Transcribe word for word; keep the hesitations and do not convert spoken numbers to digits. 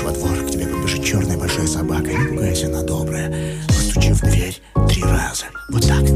во двор, к тебе подбежит черная большая собака. Не пугайся, она добрая. Постучи в дверь три раза. Вот так.